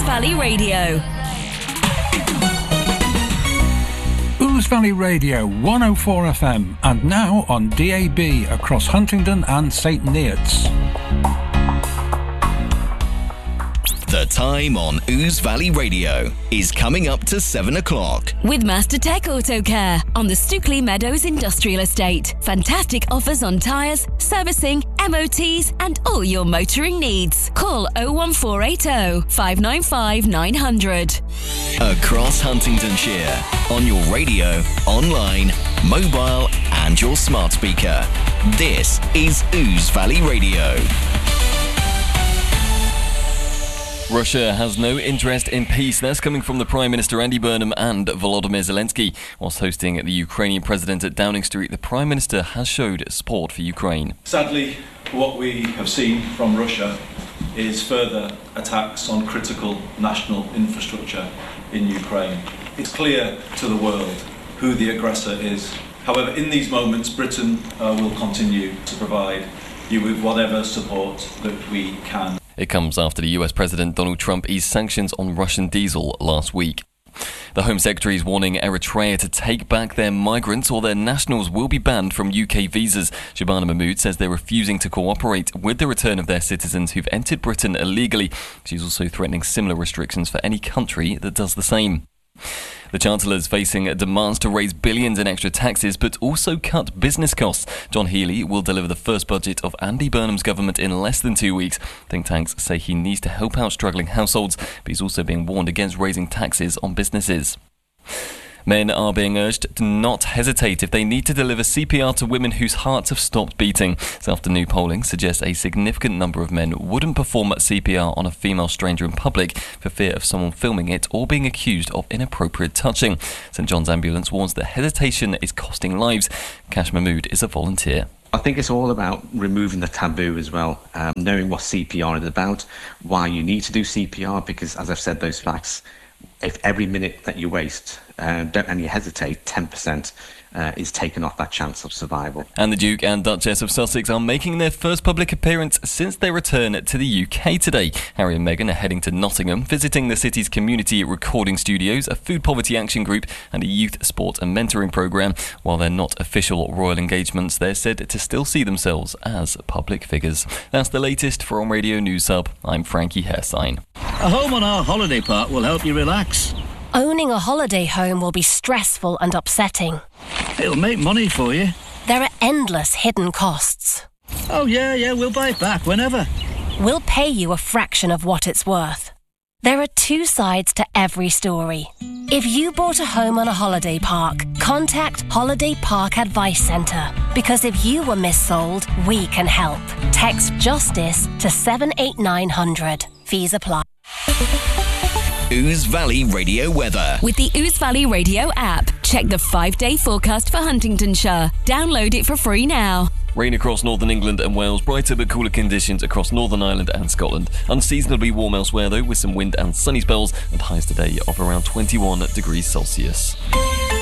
Valley Radio. Ouse Valley Radio 104 FM and now on DAB across Huntingdon and St Neots. The time on Ouse Valley Radio is coming up to 7 o'clock. With Master Tech Auto Care on the Stookley Meadows Industrial Estate. Fantastic offers on tyres, servicing, MOTs and all your motoring needs. Call 01480 595 900. Across Huntingdonshire, on your radio, online, mobile and your smart speaker. This is Ouse Valley Radio. Russia has no interest in peace. That's coming from the Prime Minister Andy Burnham and Volodymyr Zelensky. Whilst hosting the Ukrainian president at Downing Street, the Prime Minister has showed support for Ukraine. Sadly, what we have seen from Russia is further attacks on critical national infrastructure in Ukraine. It's clear to the world who the aggressor is. However, in these moments, Britain will continue to provide you with whatever support that we can. It comes after the US President Donald Trump eased sanctions on Russian diesel last week. The Home Secretary is warning Eritrea to take back their migrants or their nationals will be banned from UK visas. Shabana Mahmood says they're refusing to cooperate with the return of their citizens who've entered Britain illegally. She's also threatening similar restrictions for any country that does the same. The Chancellor is facing demands to raise billions in extra taxes but also cut business costs. John Healey will deliver the first budget of Andy Burnham's government in less than 2 weeks. Think tanks say he needs to help out struggling households, but he's also being warned against raising taxes on businesses. Men are being urged to not hesitate if they need to deliver CPR to women whose hearts have stopped beating. This afternoon polling suggests a significant number of men wouldn't perform CPR on a female stranger in public for fear of someone filming it or being accused of inappropriate touching. St John's Ambulance warns that hesitation is costing lives. Kash Mahmood is a volunteer. I think it's all about removing the taboo as well, knowing what CPR is about, why you need to do CPR, because as I've said, those facts, if every minute that you waste, and you hesitate, 10% is taken off that chance of survival. And the Duke and Duchess of Sussex are making their first public appearance since their return to the UK today. Harry and Meghan are heading to Nottingham, visiting the city's community recording studios, a food poverty action group and a youth sport and mentoring programme. While they're not official royal engagements, they're said to still see themselves as public figures. That's the latest from Radio News Hub. I'm Frankie Hairsign. A home on our holiday park will help you relax. Owning a holiday home will be stressful and upsetting. It'll make money for you. There are endless hidden costs. Oh yeah, we'll buy it back whenever. We'll pay you a fraction of what it's worth. There are two sides to every story. If you bought a home on a holiday park, contact Holiday Park Advice Centre. Because if you were missold, we can help. Text JUSTICE to 78900. Fees apply. Ouse Valley Radio weather. With the Ouse Valley Radio app, check the 5-day forecast for Huntingdonshire. Download it for free now. Rain across northern England and Wales, brighter but cooler conditions across Northern Ireland and Scotland. Unseasonably warm elsewhere though, with some wind and sunny spells and highs today of around 21 degrees Celsius.